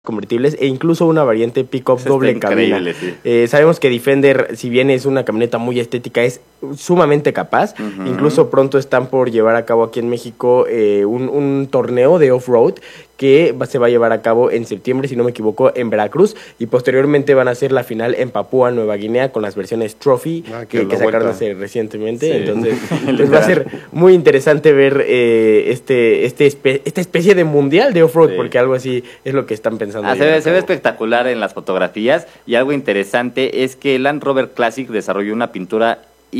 convertibles e incluso una variante pick-up Eso doble está cabina. increíble, sí. Sabemos que Defender, si bien es una camioneta muy estética, es sumamente capaz. Incluso pronto están por llevar a cabo aquí en México un torneo de off-road que se va a llevar a cabo en septiembre, si no me equivoco, en Veracruz, y posteriormente van a hacer la final en Papúa Nueva Guinea con las versiones Trophy que sacaron hace recientemente. Sí. Entonces pues va a ser muy interesante ver esta especie de mundial de off-road, sí, porque algo así es lo que están pensando. Se ve espectacular en las fotografías, y algo interesante es que el Land Rover Classic desarrolló una pintura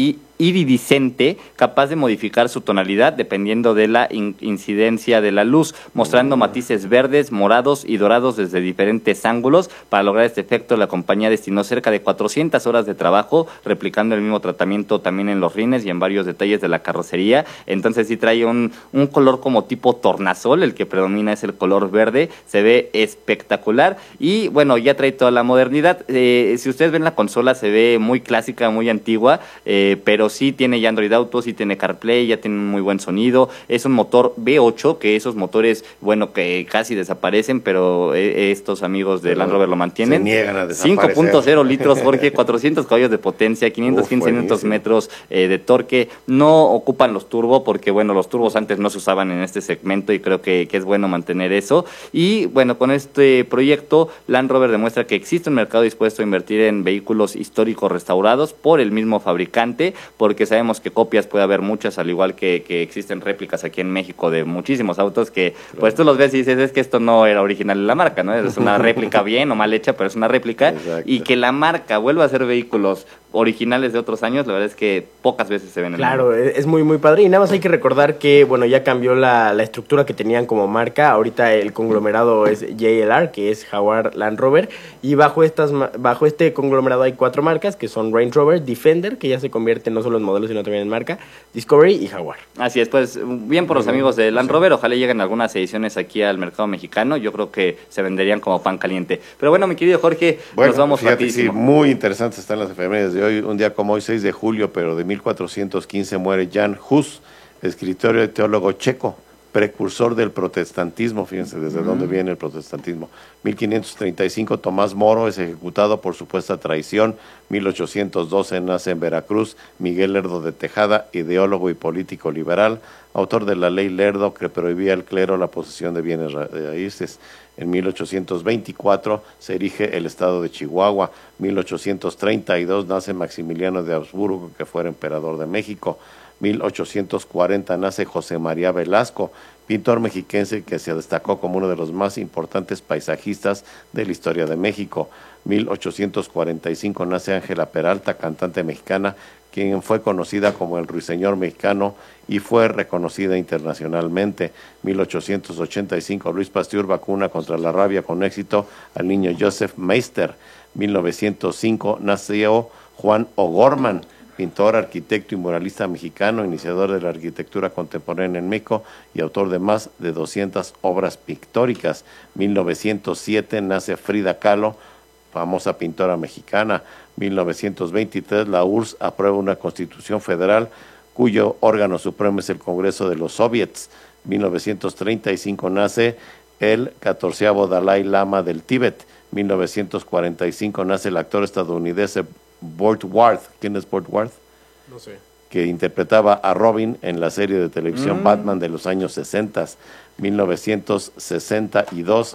iridiscente capaz de modificar su tonalidad dependiendo de la incidencia de la luz, mostrando matices verdes, morados y dorados desde diferentes ángulos. Para lograr este efecto, la compañía destinó cerca de 400 horas de trabajo, replicando el mismo tratamiento también en los rines y en varios detalles de la carrocería. Entonces sí trae un color como tipo tornasol, el que predomina es el color verde, se ve espectacular, y bueno, ya trae toda la modernidad. Si ustedes ven la consola, se ve muy clásica, muy antigua, pero sí tiene ya Android Auto, sí tiene CarPlay, ya tiene un muy buen sonido. Es un motor V8, que esos motores, bueno, que casi desaparecen, pero estos amigos de Land Rover lo mantienen. Se niegan a desaparecer. 5.0 litros, Jorge, 400 caballos de potencia, 515 Nm de torque. No ocupan los turbo, porque bueno, los turbos antes no se usaban en este segmento, y creo que es bueno mantener eso. Y bueno, con este proyecto, Land Rover demuestra que existe un mercado dispuesto a invertir en vehículos históricos restaurados por el mismo fabricante, porque sabemos que copias puede haber muchas, al igual que existen réplicas aquí en México de muchísimos autos que pues tú los ves y dices, es que esto no era original de la marca, ¿no? Es una réplica bien o mal hecha, pero es una réplica. Exacto. Y que la marca vuelva a hacer vehículos originales de otros años, la verdad es que pocas veces se ven en Claro, es muy muy padre, y nada más hay que recordar que bueno, ya cambió la estructura que tenían como marca. Ahorita el conglomerado es JLR, que es Jaguar Land Rover, y bajo este conglomerado hay 4 marcas, que son Range Rover, Defender, que ya se convierte no solo en modelo sino también en marca, Discovery y Jaguar. Así es, pues bien por los amigos de Land Rover, ojalá lleguen algunas ediciones aquí al mercado mexicano, yo creo que se venderían como pan caliente. Pero bueno, mi querido Jorge, nos vamos rapidísimo. Sí, muy interesantes están las efemérides de hoy. Un día como hoy, 6 de julio, pero de 1415, muere Jan Hus, escritor y teólogo checo, precursor del protestantismo. Fíjense desde dónde viene el protestantismo. 1535, Tomás Moro es ejecutado por supuesta traición. 1812, nace en Veracruz Miguel Lerdo de Tejada, ideólogo y político liberal, autor de la ley Lerdo, que prohibía al clero la posesión de bienes raíces. En 1824 se erige el estado de Chihuahua. 1832 nace Maximiliano de Habsburgo, que fuera emperador de México. 1840 nace José María Velasco, pintor mexiquense que se destacó como uno de los más importantes paisajistas de la historia de México. 1845 nace Ángela Peralta, cantante mexicana, quien fue conocida como el Ruiseñor mexicano y fue reconocida internacionalmente. 1885, Luis Pasteur vacuna contra la rabia con éxito al niño Joseph Meister. 1905, nació Juan O'Gorman, pintor, arquitecto y muralista mexicano, iniciador de la arquitectura contemporánea en México y autor de más de 200 obras pictóricas. 1907 nace Frida Kahlo, famosa pintora mexicana. 1923 la URSS aprueba una constitución federal cuyo órgano supremo es el Congreso de los Soviets. 1935 nace el 14º Dalai Lama del Tíbet. 1945 nace el actor estadounidense Burt Ward. ¿Quién es Burt Ward? No sé. Que interpretaba a Robin en la serie de televisión Batman de los años 60. 1962,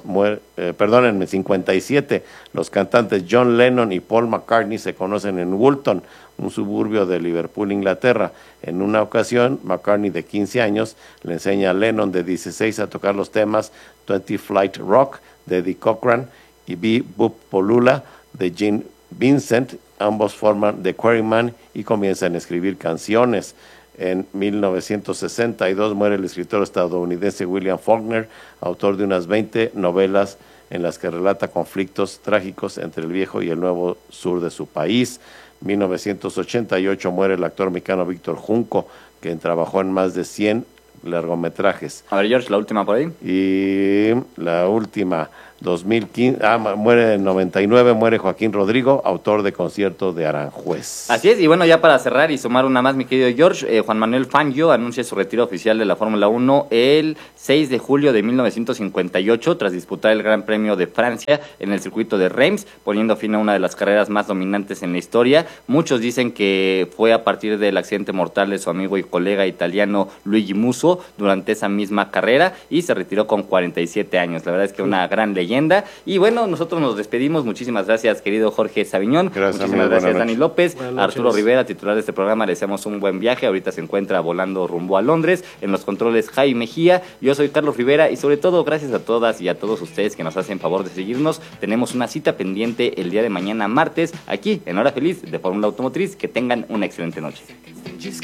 57, los cantantes John Lennon y Paul McCartney se conocen en Woolton, un suburbio de Liverpool, Inglaterra. En una ocasión, McCartney, de 15 años, le enseña a Lennon, de 16, a tocar los temas 20 Flight Rock de Eddie Cochran y Be Boop Polula de Gene Vincent. Ambos forman The Quarrymen y comienzan a escribir canciones. En 1962 muere el escritor estadounidense William Faulkner, autor de unas 20 novelas en las que relata conflictos trágicos entre el viejo y el nuevo sur de su país. 1988 muere el actor mexicano Víctor Junco, quien trabajó en más de 100 largometrajes. A ver, George, la última por ahí. Y la última, 2015, muere en 99, muere Joaquín Rodrigo, autor de Concierto de Aranjuez. Así es, y bueno, ya para cerrar y sumar una más, mi querido George, Juan Manuel Fangio anuncia su retiro oficial de la Fórmula 1 el 6 de julio de 1958, tras disputar el Gran Premio de Francia en el circuito de Reims, poniendo fin a una de las carreras más dominantes en la historia. Muchos dicen que fue a partir del accidente mortal de su amigo y colega italiano Luigi Musso durante esa misma carrera, y se retiró con 47 años. La verdad es que una gran leyenda. Y bueno, nosotros nos despedimos. Muchísimas gracias, querido Jorge Sabiñón. Muchísimas gracias, Dani López. Arturo Rivera, titular de este programa, le deseamos un buen viaje. Ahorita se encuentra volando rumbo a Londres. En los controles, Jaime Mejía. Yo soy Carlos Rivera y sobre todo, gracias a todas y a todos ustedes que nos hacen favor de seguirnos. Tenemos una cita pendiente el día de mañana, martes, aquí en Hora Feliz de Fórmula Automotriz. Que tengan una excelente noche.